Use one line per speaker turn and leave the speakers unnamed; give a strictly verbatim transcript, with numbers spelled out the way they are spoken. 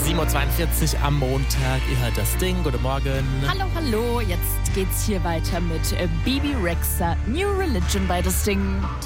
sieben Uhr zweiundvierzig am Montag. Ihr hört das Ding. Guten Morgen.
Hallo, hallo. Jetzt geht's hier weiter mit äh, Bebe Rexha, New Religion bei das Ding.